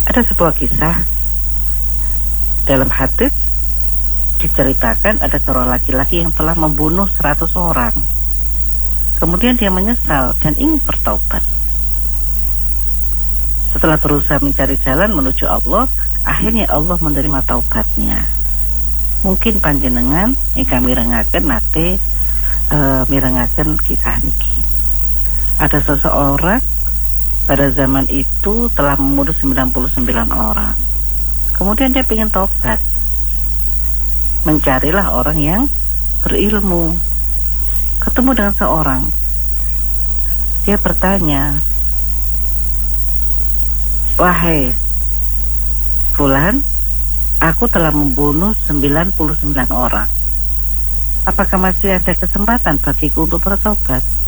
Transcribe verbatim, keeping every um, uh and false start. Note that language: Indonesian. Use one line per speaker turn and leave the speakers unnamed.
Ada sebuah kisah dalam hadis diceritakan ada seorang laki-laki yang telah membunuh seratus orang. Kemudian dia menyesal dan ingin bertaubat. Setelah berusaha mencari jalan menuju Allah, akhirnya Allah menerima taubatnya. Mungkin panjenengan ingkang mirengaken nate e, mirengaken kisah niki. Ada seseorang pada zaman itu telah membunuh sembilan puluh sembilan orang. Kemudian dia ingin taubat. Mencarilah orang yang berilmu. Ketemu dengan seorang. Dia bertanya, "Wahai Fulan, aku telah membunuh sembilan puluh sembilan orang. Apakah masih ada kesempatan bagiku untuk bertobat?"